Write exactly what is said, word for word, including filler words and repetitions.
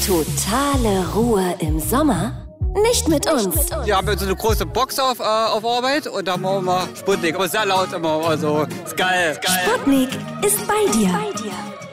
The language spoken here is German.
Totale Ruhe im Sommer? Nicht mit uns. Wir haben jetzt so eine große Box auf, äh, auf Arbeit und da machen wir mal Sputnik. Aber sehr laut immer. Also, ist geil. Ist geil. Sputnik ist bei dir. Bei dir.